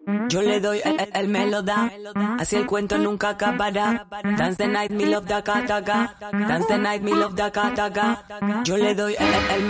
Yo le doy, él me lo da. Así el cuento nunca acabará. Dance the night, me love da kataga. Dance the night, me love da kataga. Yo le doy, él me